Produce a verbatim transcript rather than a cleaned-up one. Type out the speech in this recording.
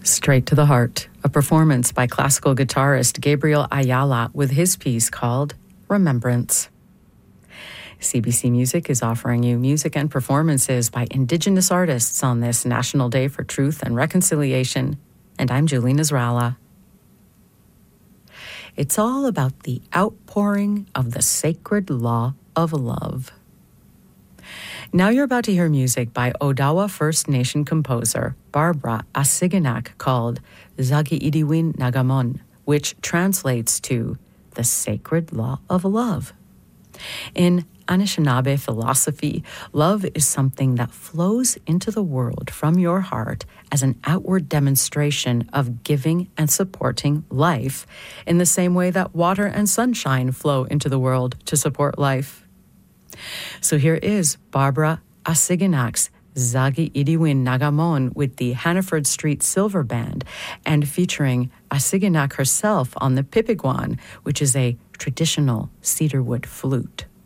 Straight to the Heart, a performance by classical guitarist Gabriel Ayala with his piece called Remembrance. C B C Music is offering you music and performances by Indigenous artists on this National Day for Truth and Reconciliation, and I'm Julie Nasrallah. It's all about the outpouring of the sacred law of love. Now you're about to hear music by Odawa First Nation composer Barbara Asiganak called Zagi Idiwin Nagamon, which translates to the sacred law of love. In Anishinaabe philosophy, love is something that flows into the world from your heart as an outward demonstration of giving and supporting life, in the same way that water and sunshine flow into the world to support life. So here is Barbara Asiganak's Zagi Idiwin Nagamon with the Hannaford Street Silver Band and featuring Asiganak herself on the pipigwan, which is a traditional cedarwood flute.